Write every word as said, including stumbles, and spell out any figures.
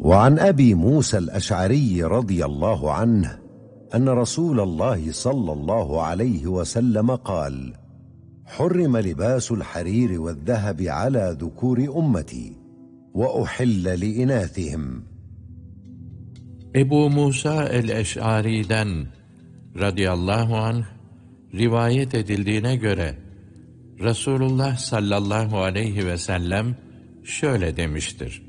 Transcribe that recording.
وعن أبي موسى الأشعري رضي الله عنه أن رسول الله صلى الله عليه وسلم قال: حرم لباس الحرير والذهب على ذكور أمتي وأحل لإناثهم. Ebu Musa el-Eş'ari'den radıyallahu anh rivayet edildiğine göre Resulullah sallallahu aleyhi ve sellem şöyle demiştir: